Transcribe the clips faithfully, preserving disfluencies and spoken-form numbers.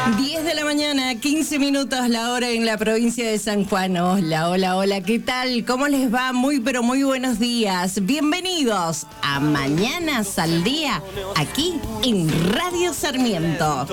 diez de la mañana, quince minutos la hora en la provincia de San Juan. Hola, hola, hola, ¿qué tal? ¿Cómo les va? Muy, pero muy buenos días. Bienvenidos a Mañanas al Día, aquí en Radio Sarmiento.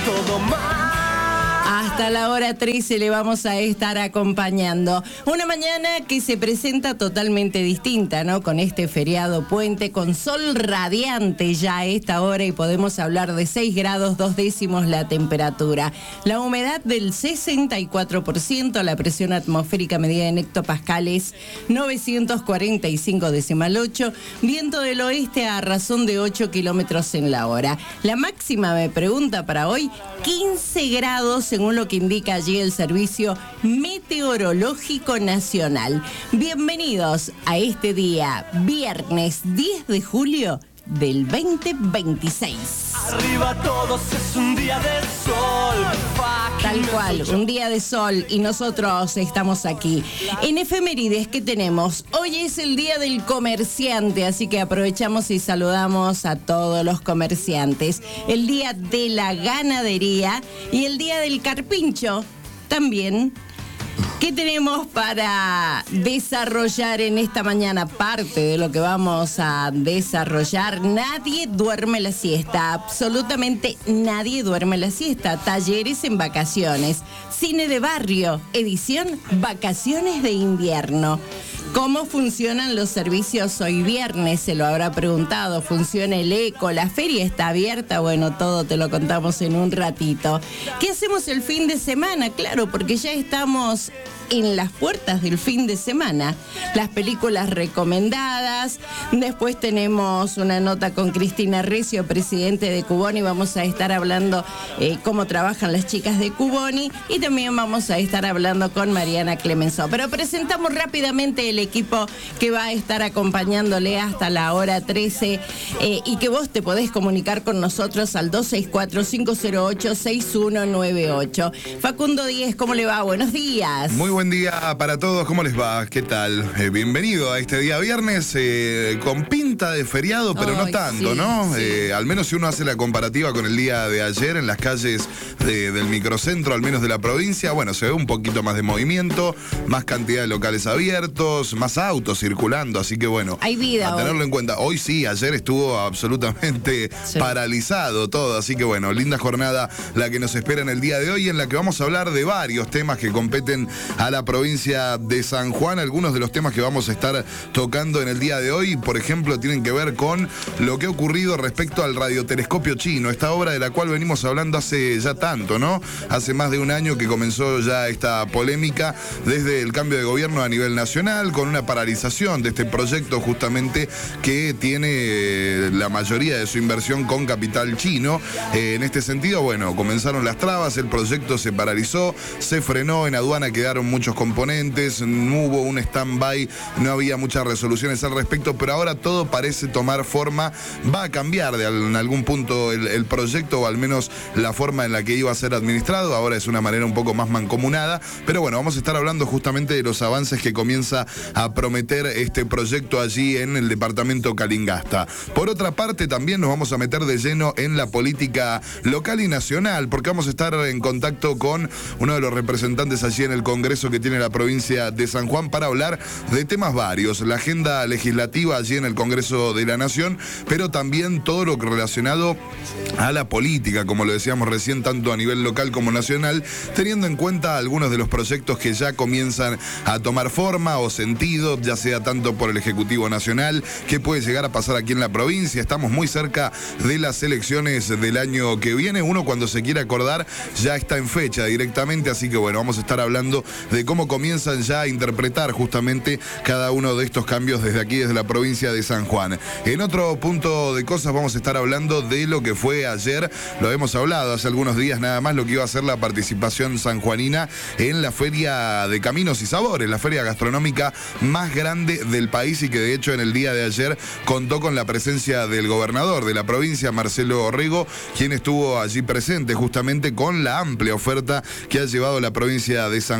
Hasta la hora trece le vamos a estar acompañando. Una mañana que se presenta totalmente distinta, ¿no? Con este feriado puente, con sol radiante ya a esta hora y podemos hablar de seis grados, dos décimos la temperatura. La humedad del sesenta y cuatro por ciento, la presión atmosférica medida en hectopascales, novecientos cuarenta y cinco decimal ocho, viento del oeste a razón de ocho kilómetros en la hora. La máxima, me pregunta para hoy, quince grados según lo que indica allí el Servicio Meteorológico Nacional. Bienvenidos a este día, viernes diez de julio del veinte veintiséis. Arriba todos, es un día de sol. Tal cual, un día de sol y nosotros estamos aquí. En efemérides, ¿qué tenemos? Hoy es el día del comerciante, así que aprovechamos y saludamos a todos los comerciantes. El día de la ganadería y el día del carpincho también. ¿Qué tenemos para desarrollar en esta mañana? Parte de lo que vamos a desarrollar. Nadie duerme la siesta, absolutamente nadie duerme la siesta. Talleres en vacaciones, cine de barrio, edición vacaciones de invierno. ¿Cómo funcionan los servicios hoy viernes? Se lo habrá preguntado. ¿Funciona el eco? ¿La feria está abierta? Bueno, todo te lo contamos en un ratito. ¿Qué hacemos el fin de semana? Claro, porque ya estamos en las puertas del fin de semana. Las películas recomendadas. Después tenemos una nota con Cristina Recio, presidente de Cuboni. Vamos a estar hablando eh, cómo trabajan las chicas de Cuboni. Y también vamos a estar hablando con Mariana Clemenceau. Pero presentamos rápidamente el equipo que va a estar acompañándole hasta la hora trece eh, y que vos te podés comunicar con nosotros al dos seis cuatro, cinco cero ocho, seis uno nueve ocho. Facundo Díez, ¿cómo le va? Buenos días. Muy buen día para todos, ¿cómo les va? ¿Qué tal? Eh, bienvenido a este día viernes eh, con pinta de feriado, pero Ay, no tanto, sí, ¿no? Sí. Eh, al menos si uno hace la comparativa con el día de ayer en las calles de, del microcentro, al menos de la provincia, bueno, se ve un poquito más de movimiento, más cantidad de locales abiertos, más autos circulando, así que bueno, hay vida a tenerlo hoy. en cuenta. Hoy sí, ayer estuvo absolutamente sí. paralizado todo, así que bueno, linda jornada la que nos espera en el día de hoy, en la que vamos a hablar de varios temas que competen a la provincia de San Juan. Algunos de los temas que vamos a estar tocando en el día de hoy, por ejemplo, tienen que ver con lo que ha ocurrido respecto al radiotelescopio chino, esta obra de la cual venimos hablando hace ya tanto, ¿no? Hace más de un año que comenzó ya esta polémica desde el cambio de gobierno a nivel nacional, con una paralización de este proyecto justamente que tiene la mayoría de su inversión con capital chino. Eh, en este sentido, bueno, comenzaron las trabas, el proyecto se paralizó, se frenó, en aduana quedaron muchos componentes, no hubo un stand-by, no había muchas resoluciones al respecto, pero ahora todo parece tomar forma, va a cambiar de en algún punto el, el proyecto, o al menos la forma en la que iba a ser administrado, ahora es una manera un poco más mancomunada, pero bueno, vamos a estar hablando justamente de los avances que comienza a prometer este proyecto allí en el departamento Calingasta. Por otra parte, también nos vamos a meter de lleno en la política local y nacional, porque vamos a estar en contacto con uno de los representantes allí en el Congreso que tiene la provincia de San Juan para hablar de temas varios, la agenda legislativa allí en el Congreso de la Nación, pero también todo lo relacionado a la política, como lo decíamos recién, tanto a nivel local como nacional, teniendo en cuenta algunos de los proyectos que ya comienzan a tomar forma o sentido, ya sea tanto por el Ejecutivo Nacional, que puede llegar a pasar aquí en la provincia. Estamos muy cerca de las elecciones del año que viene, uno cuando se quiere acordar ya está en fecha directamente, así que bueno, vamos a estar hablando de cómo comienzan ya a interpretar justamente cada uno de estos cambios desde aquí, desde la provincia de San Juan. En otro punto de cosas vamos a estar hablando de lo que fue ayer, lo hemos hablado hace algunos días nada más, lo que iba a ser la participación sanjuanina en la Feria de Caminos y Sabores, la feria gastronómica más grande del país y que de hecho en el día de ayer contó con la presencia del gobernador de la provincia, Marcelo Orrego, quien estuvo allí presente justamente con la amplia oferta que ha llevado la provincia de San Juan de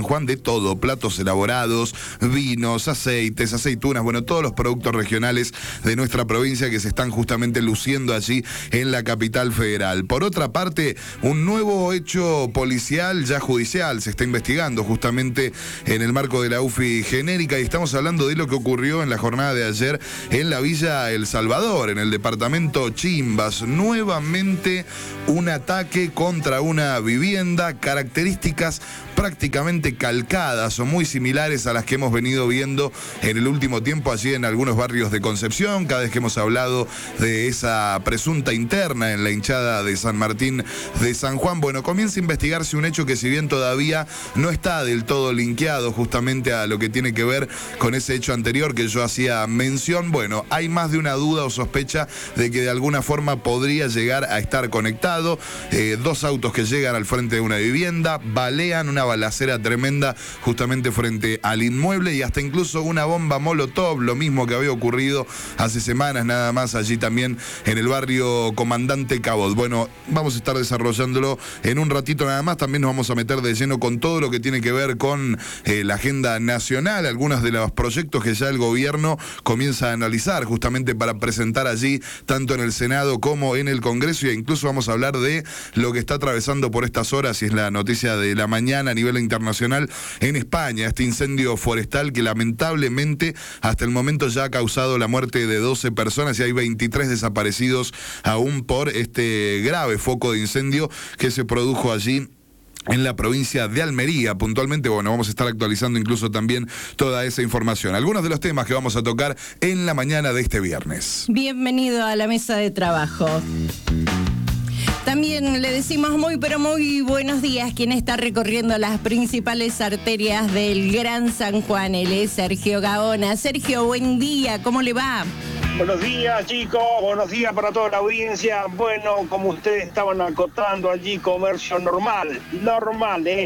todo, platos elaborados, vinos, aceites, aceitunas, bueno, todos los productos regionales de nuestra provincia que se están justamente luciendo allí en la capital federal. Por otra parte, un nuevo hecho policial, ya judicial, se está investigando justamente en el marco de la U F I genérica, y estamos hablando de lo que ocurrió en la jornada de ayer en la Villa El Salvador, en el departamento Chimbas. Nuevamente un ataque contra una vivienda, características prácticamente calcadas o muy similares a las que hemos venido viendo en el último tiempo allí en algunos barrios de Concepción, cada vez que hemos hablado de esa presunta interna en la hinchada de San Martín de San Juan. Bueno, comienza a investigarse un hecho que, si bien todavía no está del todo linkeado justamente a lo que tiene que ver con ese hecho anterior que yo hacía mención, bueno, hay más de una duda o sospecha de que de alguna forma podría llegar a estar conectado. Eh, dos autos que llegan al frente de una vivienda, balean una balacera tremenda justamente frente al inmueble, y hasta incluso una bomba molotov, lo mismo que había ocurrido hace semanas nada más allí también en el barrio Comandante Cabot. Bueno, vamos a estar desarrollándolo en un ratito nada más. También nos vamos a meter de lleno con todo lo que tiene que ver con eh, la agenda nacional, algunos de los proyectos que ya el gobierno comienza a analizar justamente para presentar allí, tanto en el Senado como en el Congreso, e incluso vamos a hablar de lo que está atravesando por estas horas, y es la noticia de la mañana a nivel internacional en España, este incendio forestal que lamentablemente hasta el momento ya ha causado la muerte de doce personas y hay veintitrés desaparecidos aún por este grave foco de incendio que se produjo allí en la provincia de Almería. Puntualmente, bueno, vamos a estar actualizando incluso también toda esa información. Algunos de los temas que vamos a tocar en la mañana de este viernes. Bienvenido a la mesa de trabajo. También le decimos muy pero muy buenos días quien está recorriendo las principales arterias del Gran San Juan. Él es Sergio Gaona. Sergio, buen día, ¿cómo le va? Buenos días, chicos, buenos días para toda la audiencia. Bueno, como ustedes estaban acotando allí, comercio normal, normal, ¿eh?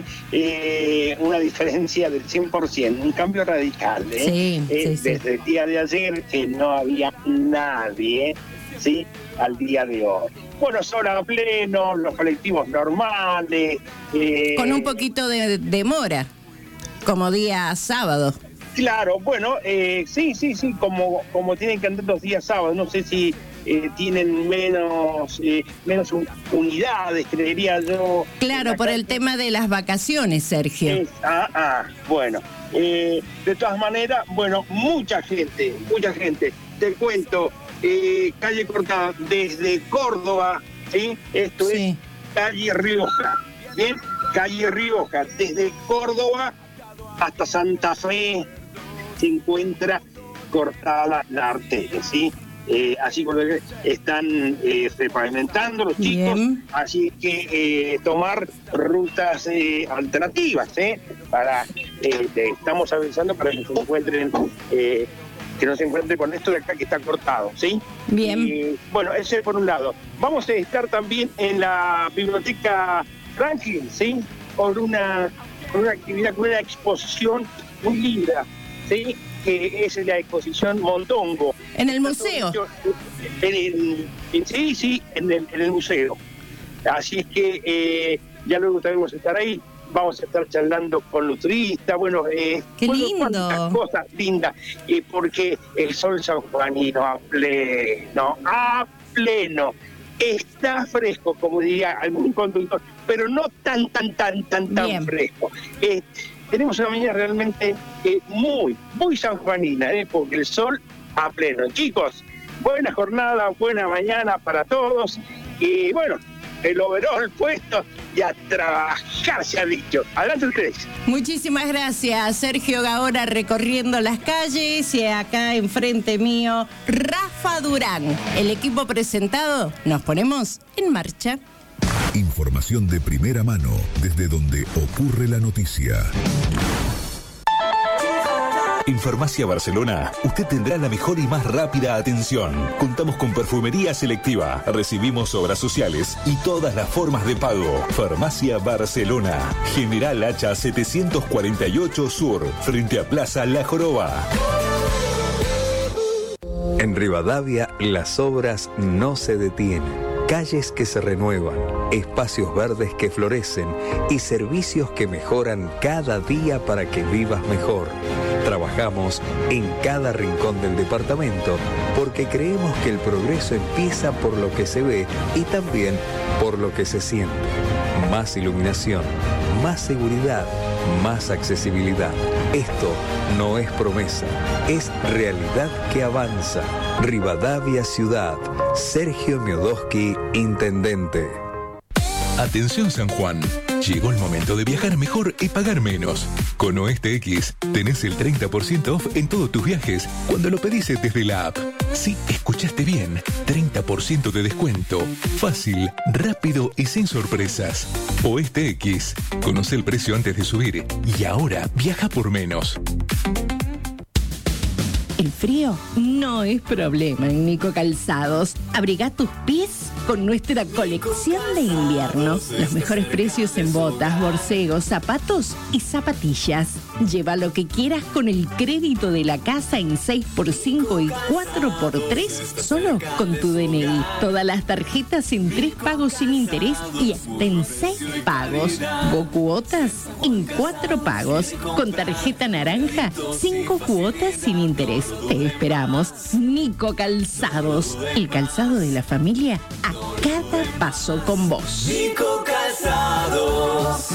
eh una diferencia del cien por ciento, un cambio radical, ¿eh? Sí, eh sí, desde sí. el día de ayer que no había nadie, ¿sí? Al día de hoy. Bueno, son a pleno, los colectivos normales. Eh... Con un poquito de demora, como día sábado. Claro, bueno, eh, sí, sí, sí, como, como tienen que andar los días sábados, no sé si eh, tienen menos, eh, menos un, unidades, creería yo. Claro, por el tema de las vacaciones, Sergio. Es, ah, ah, bueno, eh, de todas maneras, bueno, mucha gente, mucha gente, te cuento, eh, calle cortada desde Córdoba, ¿sí? Esto Sí. es calle Rioja, ¿bien? Calle Rioja, desde Córdoba hasta Santa Fe, se encuentra cortada la arteria, ¿sí? Eh, así que están eh, repavimentando los chicos, Bien. Así que eh, tomar rutas eh, alternativas, ¿eh? Para, eh, estamos avanzando para que se encuentren, eh, que no se encuentre con esto de acá que está cortado, ¿sí? Bien. Y, bueno, ese por un lado. Vamos a estar también en la biblioteca Franklin, ¿sí? Por una, por una actividad, con una exposición muy linda, ¿sí? Que es la exposición Mondongo. En el museo. En el, en, sí, sí, en el, en el museo. Así es que eh, ya luego tenemos que estar ahí. Vamos a estar charlando con los turistas. Bueno, eh, ¡qué bueno, lindo! Cosas lindas. Eh, porque el sol sanjuanino a pleno, a pleno. Está fresco, como diría algún conductor, pero no tan, tan, tan, tan, tan Bien. fresco. Eh, tenemos una mañana realmente eh, muy, muy sanjuanina, eh, porque el sol a pleno. Chicos, buena jornada, buena mañana para todos. Y bueno, el overall puesto y a trabajar, se ha dicho. Adelante ustedes. Muchísimas gracias, Sergio Gaona, recorriendo las calles, y acá enfrente mío, Rafa Durán. El equipo presentado, nos ponemos en marcha. Información de primera mano desde donde ocurre la noticia. En Farmacia Barcelona, usted tendrá la mejor y más rápida atención. Contamos con perfumería selectiva, recibimos obras sociales y todas las formas de pago. Farmacia Barcelona, General Hacha setecientos cuarenta y ocho Sur, frente a Plaza La Joroba. En Rivadavia, las obras no se detienen. Calles que se renuevan, espacios verdes que florecen y servicios que mejoran cada día para que vivas mejor. Trabajamos en cada rincón del departamento porque creemos que el progreso empieza por lo que se ve y también por lo que se siente. Más iluminación, más seguridad, más accesibilidad. Esto no es promesa, es realidad que avanza. Rivadavia Ciudad. Sergio Miodoski, Intendente. Atención San Juan, llegó el momento de viajar mejor y pagar menos. Con Oeste X tenés el treinta por ciento off en todos tus viajes cuando lo pedís desde la app. Sí, escuchaste bien, treinta por ciento de descuento. Fácil, rápido y sin sorpresas. Oeste X, conoce el precio antes de subir y ahora viaja por menos. El frío no es problema en Nico Calzados. Abriga tus pies con nuestra colección de invierno. Los mejores precios en botas, borcegos, zapatos y zapatillas. Lleva lo que quieras con el crédito de la casa en seis por cinco y cuatro por tres solo con tu D N I. Todas las tarjetas en tres pagos sin interés y hasta en seis pagos. Go cuotas en cuatro pagos. Con tarjeta naranja, cinco cuotas sin interés. Te esperamos. Nico Calzados, el calzado de la familia a cada paso con vos. Nico Calzados.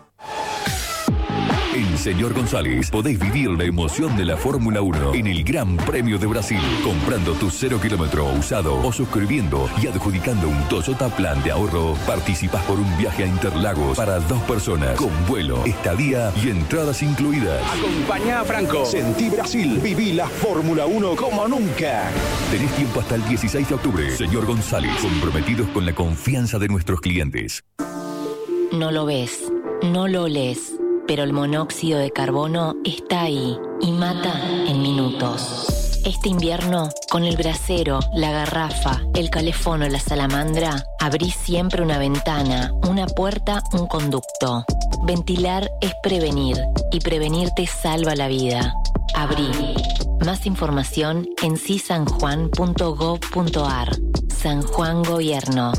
En Señor González podéis vivir la emoción de la Fórmula uno en el Gran Premio de Brasil, comprando tu cero kilómetro usado o suscribiendo y adjudicando un Toyota Plan de ahorro. Participas por un viaje a Interlagos para dos personas, con vuelo, estadía y entradas incluidas. Acompañá a Franco. Sentí Brasil. Viví la Fórmula uno como nunca. Tenés tiempo hasta el dieciséis de octubre. Señor González, comprometidos con la confianza de nuestros clientes. No lo ves, no lo olés, pero el monóxido de carbono está ahí y mata en minutos. Este invierno, con el brasero, la garrafa, el calefón o la salamandra, abrí siempre una ventana, una puerta, un conducto. Ventilar es prevenir y prevenir te salva la vida. Abrí. Más información en cisanjuan punto gob punto ar. San Juan Gobierno.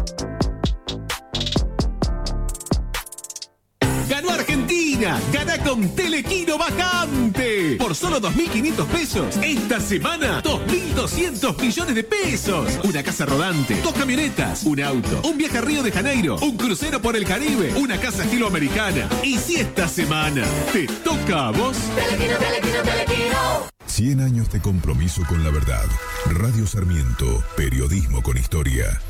¡Ganó Argentina! ¡Gana con Telequino Vacante! Por solo dos mil quinientos pesos, esta semana, dos mil doscientos millones de pesos. Una casa rodante, dos camionetas, un auto, un viaje a Río de Janeiro, un crucero por el Caribe, una casa estilo americana. Y si esta semana te toca a vos... Telequino, Telequino, Telequino. cien años de compromiso con la verdad. Radio Sarmiento, periodismo con historia.